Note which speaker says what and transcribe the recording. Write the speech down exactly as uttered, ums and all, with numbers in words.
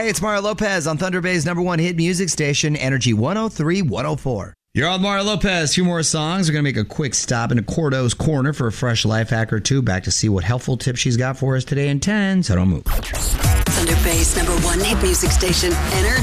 Speaker 1: Hey, it's Mario Lopez on Thunder Bay's number one hit music station, Energy one oh three point one oh four. You're on Mario Lopez. Two more songs. We're going to make a quick stop into Cordo's Corner for a fresh life hack or two. Back to see what helpful tips she's got for us today in ten, so don't move.
Speaker 2: Thunder Bay's number one hit music station, Energy.